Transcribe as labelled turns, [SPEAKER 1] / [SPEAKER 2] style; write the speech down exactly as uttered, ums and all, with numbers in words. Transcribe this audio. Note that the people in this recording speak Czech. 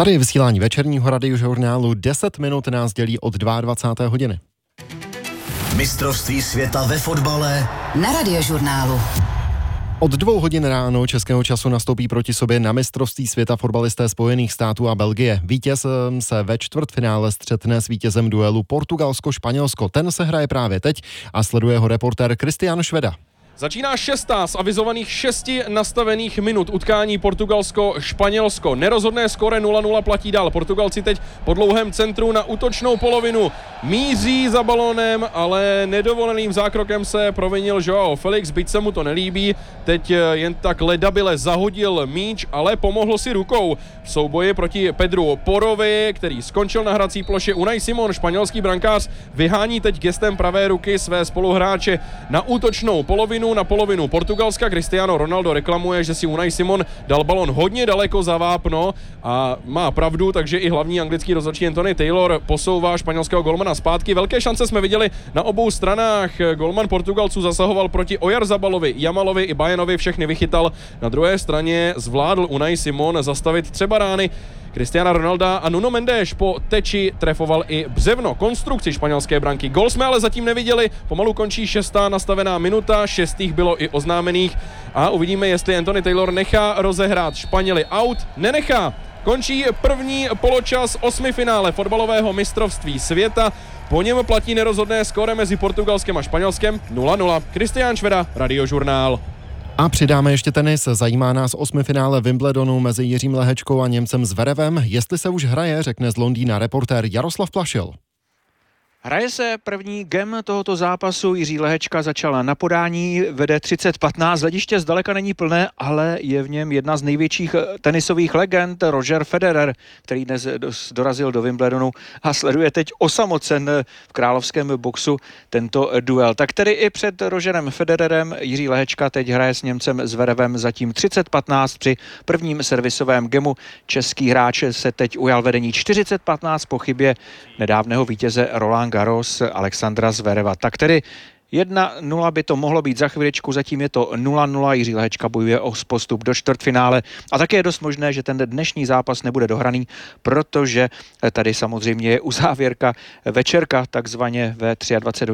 [SPEAKER 1] Tady je vysílání večerního radiožurnálu, deset minut nás dělí od dvacáté druhé hodiny.
[SPEAKER 2] Mistrovství světa ve fotbale
[SPEAKER 3] na radiožurnálu.
[SPEAKER 1] Od dvou hodin ráno českého času nastoupí proti sobě na mistrovství světa fotbalisté Spojených států a Belgie. Vítěz se ve čtvrtfinále střetne s vítězem duelu Portugalsko-Španělsko. Ten se hraje právě teď a sleduje ho reportér Kristián Šveda.
[SPEAKER 4] Začíná šestá z avizovaných šesti nastavených minut utkání Portugalsko-Španělsko. Nerozhodné skóre nula nula platí dál. Portugalci teď po dlouhém centru na útočnou polovinu míří za balónem, ale nedovoleným zákrokem se provinil Joao Felix, byť se mu to nelíbí. Teď jen tak ledabile zahodil míč, ale pomohl si rukou v souboji proti Pedru Porovi, který skončil na hrací ploše. Unai Simon, španělský brankář, vyhání teď gestem pravé ruky své spoluhráče na útočnou polovinu. Na polovinu Portugalska. Cristiano Ronaldo reklamuje, že si Unai Simon dal balon hodně daleko za vápno a má pravdu, takže i hlavní anglický rozhodčí Anthony Taylor posouvá španělského golmana zpátky. Velké šance jsme viděli na obou stranách. Golman Portugalců zasahoval proti Oyarzabalovi, Jamalovi i Bayanovi, všechny vychytal. Na druhé straně zvládl Unai Simon zastavit třeba rány Cristiana Ronalda a Nuno Mendes po teči trefoval i břevno konstrukci španělské branky. Gol jsme ale zatím neviděli, pomalu končí šestá nastavená minuta, šestých bylo i oznámených a uvidíme, jestli Anthony Taylor nechá rozehrát Španěli out. Nenechá. Končí první poločas osmifinále fotbalového mistrovství světa. Po něm platí nerozhodné skóre mezi Portugalskem a Španělskem nula nula. Kristián Šveda, Radiožurnál.
[SPEAKER 1] A přidáme ještě tenis. Zajímá nás osmifinále Wimbledonu mezi Jiřím Lehečkou a Němcem Zverevem. Jestli se už hraje, řekne z Londýna reportér Jaroslav Plašil.
[SPEAKER 5] Hraje se první gem tohoto zápasu. Jiří Lehečka začal na podání, vede třicet patnáct, hlediště zdaleka není plné, ale je v něm jedna z největších tenisových legend, Roger Federer, který dnes dorazil do Wimbledonu a sleduje teď osamocen v královském boxu tento duel. Tak tedy i před Rogerem Federerem Jiří Lehečka teď hraje s Němcem Zverevem zatím třicet patnáct při prvním servisovém gemu. Český hráč se teď ujal vedení čtyřicet patnáct po chybě nedávného vítěze Roland Garros Alexandra Zvereva. Tak tedy jedna nula by to mohlo být za chviličku, zatím je to nula nula, Jiří Lehečka bojuje o postup do čtvrtfinále a také je dost možné, že ten dnešní zápas nebude dohraný, protože tady samozřejmě je uzávěrka večerka, takzvaně ve dvacet tři